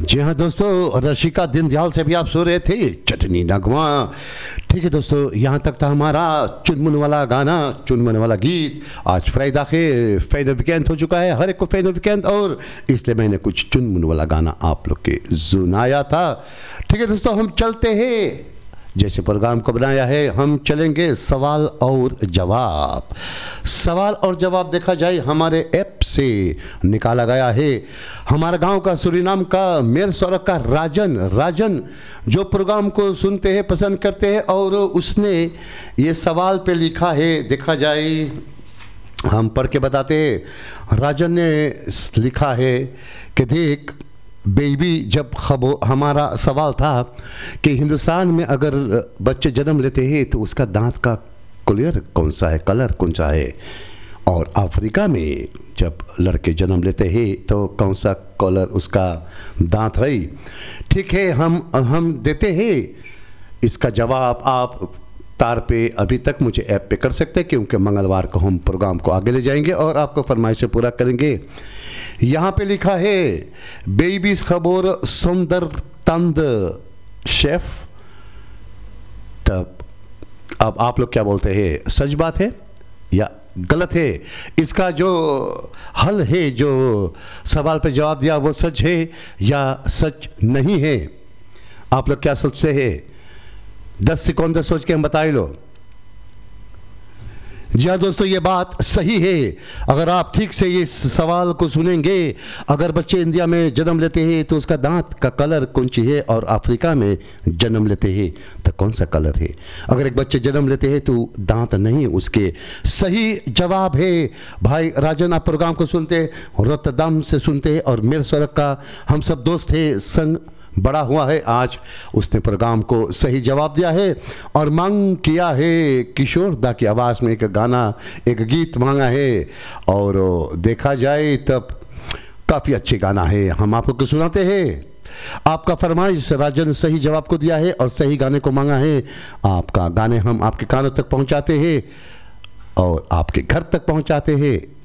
जी हाँ दोस्तों, रशिका दीनदयाल से भी आप सो रहे थे, चटनी नगमा। ठीक है दोस्तों, यहाँ तक था हमारा चुनमुन वाला गाना, चुनमुन वाला गीत। आज फ्राइडे के फैन वीकेंड हो चुका है, हर एक को फैन वीकेंड, और इसलिए मैंने कुछ चुनमुन वाला गाना आप लोग के सुनाया था। ठीक है दोस्तों, हम चलते हैं जैसे प्रोग्राम को बनाया है, हम चलेंगे सवाल और जवाब। सवाल और जवाब देखा जाए हमारे ऐप से निकाला गया है। हमारा गांव का, सूरीनाम का, मेर सौरक का राजन जो प्रोग्राम को सुनते हैं, पसंद करते हैं, और उसने ये सवाल पे लिखा है। देखा जाए हम पढ़ के बताते हैं। राजन ने लिखा है कि देख बेबी, जब हमारा सवाल था कि हिंदुस्तान में अगर बच्चे जन्म लेते हैं तो उसका दांत का कलर कौन सा है, कलर कौन सा है, और अफ्रीका में जब लड़के जन्म लेते हैं तो कौन सा कलर उसका दांत है। ठीक है, हम देते हैं इसका जवाब। आप तार पे अभी तक मुझे ऐप पे कर सकते हैं, क्योंकि मंगलवार को हम प्रोग्राम को आगे ले जाएंगे और आपको फरमाइशें पूरा करेंगे। यहाँ पे लिखा है बेबीज खबर सुंदर तंद शेफ। तब अब आप लोग क्या बोलते हैं, सच बात है या गलत है? इसका जो हल है, जो सवाल पे जवाब दिया, वो सच है या सच नहीं है? आप लोग क्या सोचते हैं? 10 सेकंड सोच के हम बताए लो। जी हाँ दोस्तों, ये बात सही है। अगर आप ठीक से ये सवाल को सुनेंगे, अगर बच्चे इंडिया में जन्म लेते हैं तो उसका दांत का कलर कौन सी है, और अफ्रीका में जन्म लेते हैं तो कौन सा कलर है। अगर एक बच्चे जन्म लेते हैं तो दांत नहीं, उसके सही जवाब है। भाई राजन, आप प्रोग्राम को सुनते, रोतरदाम से सुनते, और मेरे सड़क का हम सब दोस्त थे, संग बड़ा हुआ है। आज उसने प्रोग्राम को सही जवाब दिया है और मांग किया है किशोर दा की आवाज़ में एक गाना, एक गीत मांगा है। और देखा जाए तब काफ़ी अच्छे गाना है, हम आप लोग को सुनाते हैं। आपका फरमाइश राजन सही जवाब को दिया है और सही गाने को मांगा है। आपका गाने हम आपके कानों तक पहुंचाते हैं और आपके घर तक पहुंचाते हैं।